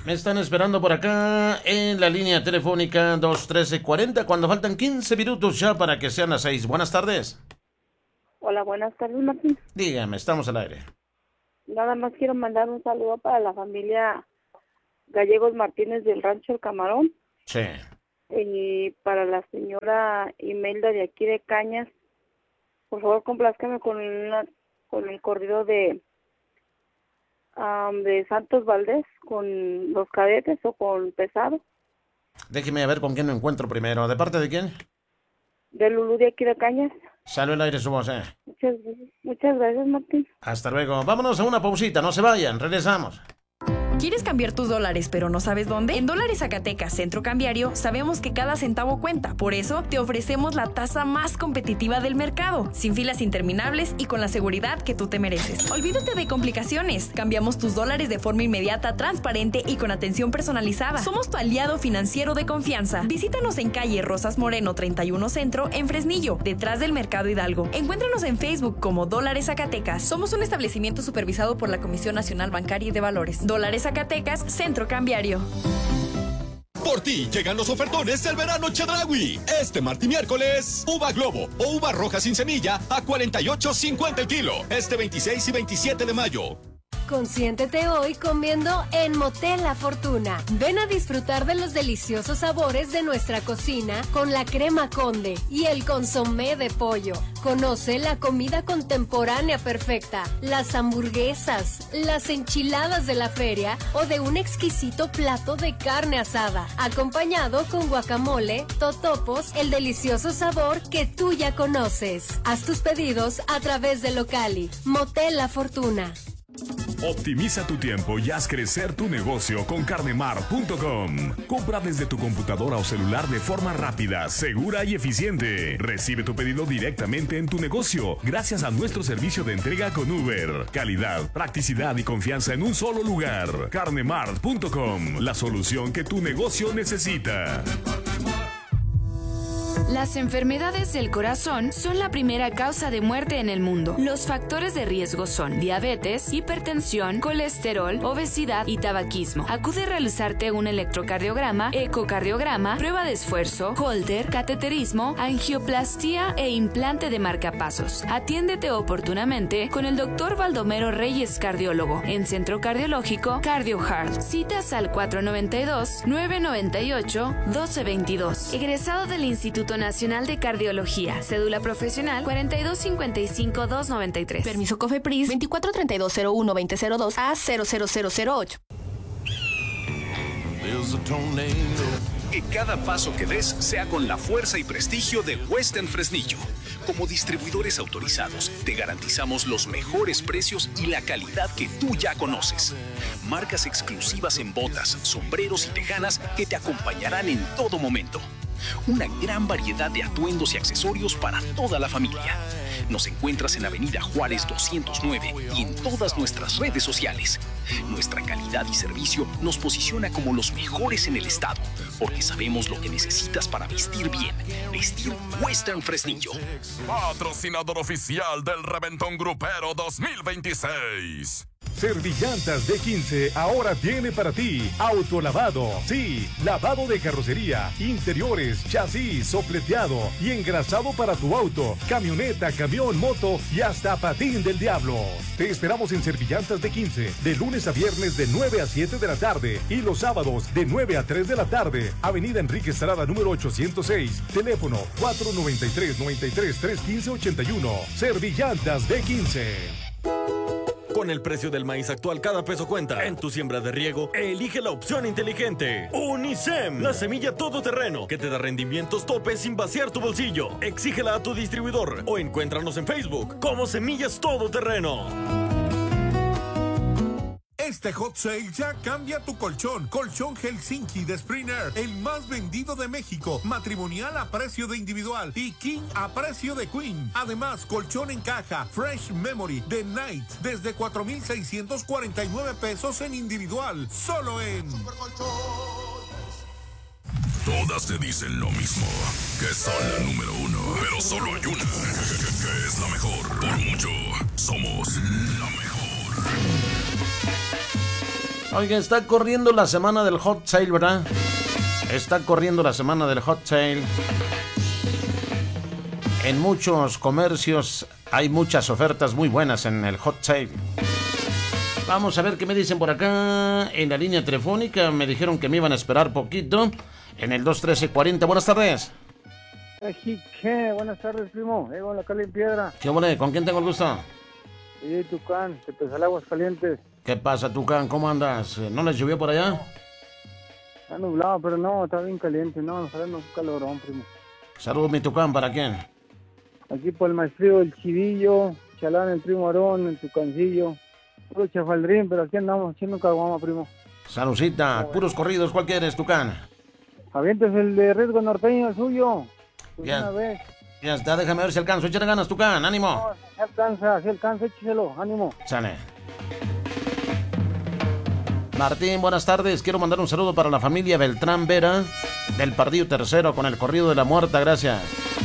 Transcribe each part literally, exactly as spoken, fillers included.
Me están esperando por acá en la línea telefónica dos trece cuarenta, cuando faltan quince minutos ya para que sean las seis. Buenas tardes. Hola, buenas tardes, Martín. Dígame, estamos al aire. Nada más quiero mandar un saludo para la familia Gallegos Martínez del Rancho El Camarón. Sí. Y para la señora Imelda de aquí de Cañas. Por favor, complázcame con, una, con el corrido de, um, de Santos Valdés, con los Cadetes o con Pesado. Déjeme a ver con quién me encuentro primero. ¿De parte de quién? De Lulú de aquí de Cañas. Sale al aire su voz, eh. Muchas, muchas gracias, Martín. Hasta luego. Vámonos a una pausita, no se vayan, regresamos. ¿Quieres cambiar tus dólares pero no sabes dónde? En Dólares Zacatecas Centro Cambiario sabemos que cada centavo cuenta. Por eso te ofrecemos la tasa más competitiva del mercado, sin filas interminables y con la seguridad que tú te mereces. Olvídate de complicaciones. Cambiamos tus dólares de forma inmediata, transparente y con atención personalizada. Somos tu aliado financiero de confianza. Visítanos en calle Rosas Moreno treinta y uno Centro en Fresnillo, detrás del Mercado Hidalgo. Encuéntranos en Facebook como Dólares Zacatecas. Somos un establecimiento supervisado por la Comisión Nacional Bancaria y de Valores. Dólares Zacatecas, Centro Cambiario. Por ti llegan los ofertones del verano Chedraui. Este martes y miércoles, uva globo o uva roja sin semilla a cuarenta y ocho cincuenta el kilo. Este veintiséis y veintisiete de mayo. Consiéntete hoy comiendo en Motel La Fortuna. Ven a disfrutar de los deliciosos sabores de nuestra cocina con la crema Conde y el consomé de pollo. Conoce la comida contemporánea perfecta, las hamburguesas, las enchiladas de la feria o de un exquisito plato de carne asada, acompañado con guacamole, totopos, el delicioso sabor que tú ya conoces. Haz tus pedidos a través de Locali. Motel La Fortuna. Optimiza tu tiempo y haz crecer tu negocio con carnemar punto com. Compra desde tu computadora o celular de forma rápida, segura y eficiente. Recibe tu pedido directamente en tu negocio gracias a nuestro servicio de entrega con Uber. Calidad, practicidad y confianza en un solo lugar. carnemar punto com, la solución que tu negocio necesita. Las enfermedades del corazón son la primera causa de muerte en el mundo. Los factores de riesgo son diabetes, hipertensión, colesterol, obesidad y tabaquismo. Acude a realizarte un electrocardiograma, ecocardiograma, prueba de esfuerzo, Holter, cateterismo, angioplastía e implante de marcapasos. Atiéndete oportunamente con el doctor Baldomero Reyes, cardiólogo, en Centro Cardiológico CardioHeart. Citas al cuatro nueve dos, nueve nueve ocho, uno dos dos dos. Egresado del Instituto Nacional de Cardiología. Cédula profesional cuarenta y dos cincuenta y cinco doscientos noventa y tres. Permiso COFEPRIS veinticuatro treinta y dos cero uno veinte cero dos a cero cero cero cero ocho. Que cada paso que des sea con la fuerza y prestigio de Western Fresnillo. Como distribuidores autorizados, te garantizamos los mejores precios y la calidad que tú ya conoces. Marcas exclusivas en botas, sombreros y tejanas que te acompañarán en todo momento. Una gran variedad de atuendos y accesorios para toda la familia. Nos encuentras en Avenida Juárez doscientos nueve y en todas nuestras redes sociales. Nuestra calidad y servicio nos posiciona como los mejores en el estado, porque sabemos lo que necesitas para vestir bien. Vestir Western Fresnillo. Patrocinador oficial del Reventón Grupero dos mil veintiséis. Servillantas de quince ahora tiene para ti autolavado. Sí, lavado de carrocería, interiores, chasis, sopleteado y engrasado para tu auto, camioneta, camión, moto y hasta patín del diablo. Te esperamos en Servillantas de quince, de lunes a viernes de nueve a siete de la tarde y los sábados de nueve a tres de la tarde. Avenida Enrique Estrada número ochocientos seis, teléfono cuatro nueve tres, nueve tres, tres uno cinco ocho uno. Servillantas de quince. Con el precio del maíz actual, cada peso cuenta. En tu siembra de riego, elige la opción inteligente. Unisem, la semilla todoterreno que te da rendimientos tope sin vaciar tu bolsillo. Exígela a tu distribuidor o encuéntranos en Facebook como Semillas Todoterreno. Este hot sale ya cambia tu colchón. Colchón Helsinki de Springer, el más vendido de México. Matrimonial a precio de individual y King a precio de Queen. Además, colchón en caja Fresh Memory de Night desde cuatro mil seiscientos cuarenta y nueve pesos en individual. Solo en Todas te dicen lo mismo, que son la número uno, pero solo hay una, que es la mejor. Por mucho, somos la mejor. Oiga, está corriendo la semana del Hot Sale, ¿verdad? Está corriendo la semana del Hot Sale. En muchos comercios hay muchas ofertas muy buenas en el Hot Sale. Vamos a ver qué me dicen por acá en la línea telefónica. Me dijeron que me iban a esperar poquito en el dos trece cuarenta. Buenas tardes. ¿Qué? Buenas tardes, primo. Eh, la Cali en Piedra. ¿Qué hombre? ¿Con quién tengo el gusto? Sí, Tucán, te pesa el Aguas Calientes. ¿Qué pasa, Tucán? ¿Cómo andas? ¿No les llovió por allá? Está nublado, pero no, está bien caliente. No, nos sale un calorón, primo. Saludos, mi Tucán, ¿para quién? Aquí por el maestrío del Chivillo, Chalán, el primo Aarón, el Tucancillo. Puro chafaldrín, pero aquí andamos haciendo caguama, primo. Salucita, puros corridos, ¿cuál quieres, Tucán? Avientes el de Riesgo Norteño, el suyo. Pues ya, una vez. Ya está, déjame ver si alcanzo. Échale ganas, Tucán, ánimo. No, si alcanza, si alcanza, écheselo, ánimo. Sale. Martín, buenas tardes. Quiero mandar un saludo para la familia Beltrán Vera del Partido Tercero con el corrido de la muerta, gracias.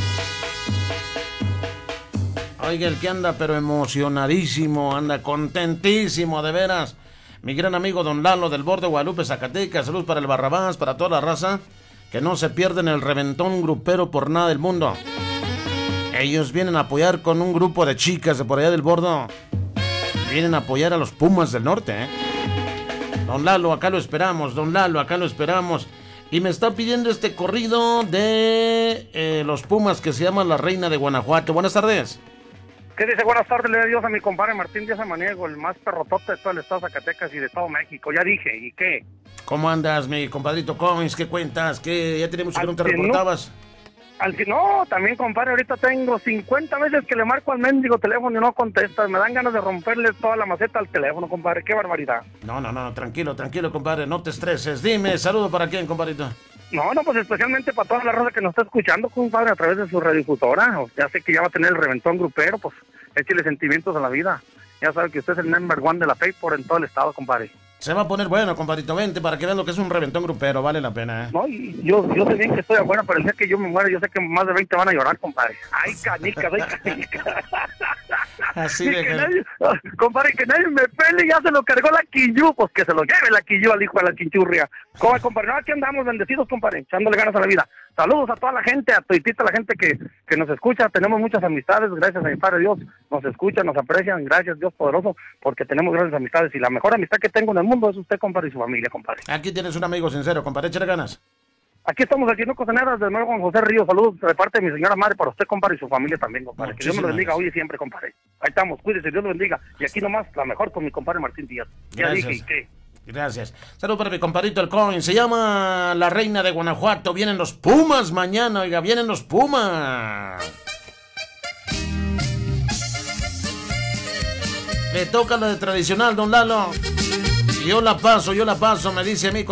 Oiga, el que anda pero emocionadísimo, anda contentísimo, de veras. Mi gran amigo Don Lalo del Borde Guadalupe, Zacatecas. Saludos para el Barrabás, para toda la raza. Que no se pierden el reventón grupero por nada del mundo. Ellos vienen a apoyar con un grupo de chicas de por allá del Bordo. Vienen a apoyar a los Pumas del Norte, ¿eh? Don Lalo, acá lo esperamos, Don Lalo, acá lo esperamos. Y me está pidiendo este corrido de eh, los Pumas que se llama La Reina de Guanajuato. Buenas tardes. ¿Qué dice? Buenas tardes, le doy Dios a mi compadre Martín Díaz Amaniego, el más perrotote de todo el estado de Zacatecas y de todo México. Ya dije, ¿y qué? ¿Cómo andas, mi compadrito Coins? ¿Qué cuentas? ¿Qué? Ya tenemos que no te reportabas. No, al que no, también, compadre, ahorita tengo cincuenta veces que le marco al mendigo teléfono y no contesta. Me dan ganas de romperle toda la maceta al teléfono, compadre. Qué barbaridad. No, no, no, tranquilo, tranquilo, compadre. No te estreses. Dime, saludo para quién, compadrito. No, no, pues especialmente para toda la raza que nos está escuchando, compadre, a través de su radiodifusora. Ya sé que ya va a tener el reventón grupero, pues échale sentimientos a la vida. Ya sabe que usted es el number one de la Paypor en todo el estado, compadre. Se va a poner bueno, compadrito, vente para que vean lo que es un reventón grupero, vale la pena, ¿eh? No, y yo, yo sé bien que estoy afuera, pero el día que yo me muera, yo sé que más de veinte van a llorar, compadre. ¡Ay, canicas, ay, canicas! Así de que nadie, compadre, que nadie me pele, ya se lo cargó la quillú, pues que se lo lleve la quillú al hijo de la quinchurria. ¿Cómo, compadre? No, aquí andamos bendecidos, compadre, echándole ganas a la vida. Saludos a toda la gente, a toitita la gente que, que nos escucha. Tenemos muchas amistades, gracias a mi Padre Dios. Nos escuchan, nos aprecian, gracias Dios poderoso, porque tenemos grandes amistades. Y la mejor amistad que tengo en el mundo es usted, compadre, y su familia, compadre. Aquí tienes un amigo sincero, compadre, échale ganas. Aquí estamos haciendo Costaneras de nuevo con José Ríos. Saludos de parte de mi señora madre para usted, compadre, y su familia también, compadre. Muchísimas que Dios me lo bendiga hoy y siempre, compadre. Ahí estamos, cuídese, Dios lo bendiga. Y aquí nomás, la mejor con mi compadre Martín Díaz. Ya Gracias. dije, ¿y qué? Gracias. Saludos para mi compadrito el Coin. Se llama La Reina de Guanajuato. Vienen los Pumas mañana, oiga, vienen los Pumas. Le toca la de tradicional, don Lalo. Yo la paso, yo la paso, me dice a mí con